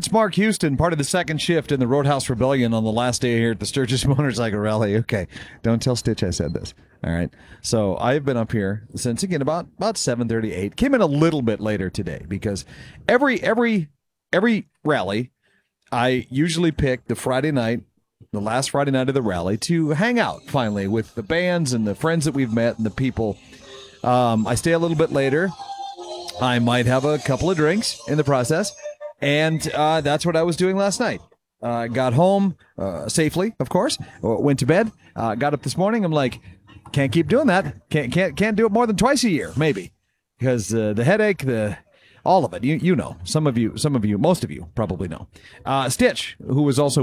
It's Mark Houston, part of the second shift in the Roadhouse Rebellion on the last day here at the Sturgis Motorcycle Rally. Okay, don't tell Stitch I said this. All right. So I've been up here since, again, about 7:38. Came in a little bit later today because every rally, I usually pick the Friday night, the last Friday night of the rally, to hang out finally with the bands and the friends that we've met and the people. I stay a little bit later. I might have a couple of drinks in the process. And that's what I was doing last night. Got home safely, of course. Went to bed. Got up this morning. I'm like, can't keep doing that. Can't do it more than twice a year, maybe, because the headache, all of it. You know. Some of you, most of you probably know. Stitch, who was also